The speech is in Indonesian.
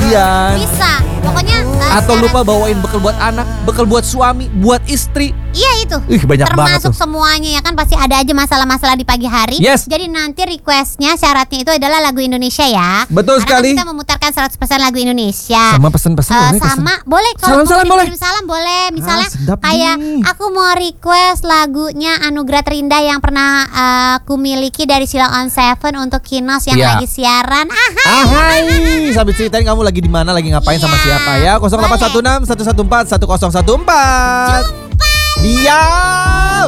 gajian. Bisa. Pokoknya Atau lupa bawain bekal buat anak, bekal buat suami, buat istri. Iya itu. Banyak banget Termasuk tuh. semuanya ya kan, pasti ada aja masalah-masalah di pagi hari. Yes. Jadi nanti requestnya syaratnya itu adalah lagu Indonesia ya. Betul Karena sekali. kan kita memutarkan 100% lagu Indonesia. Sama pesen-pesen boleh, sama boleh kalau Salam-salam mau boleh. kirim salam boleh. Misalnya sedap kayak nih. aku mau request lagunya Anugerah Terindah yang pernah aku miliki dari Silong on Seven untuk Kinos yang Iya. lagi siaran. Hai, sambil ceritain kamu lagi di mana, lagi ngapain sama Iya. siapa ya? 0816 114 1014. Jumpa. Diam.